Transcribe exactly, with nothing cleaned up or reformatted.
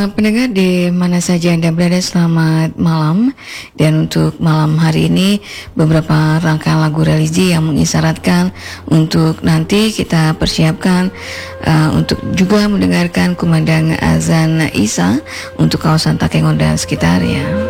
Para pendengar di mana saja Anda berada, selamat malam. Dan untuk malam hari ini beberapa rangkaian lagu religi yang mengisyaratkan untuk nanti kita persiapkan uh, untuk juga mendengarkan kumandang azan Isya untuk kawasan Takengon dan sekitarnya.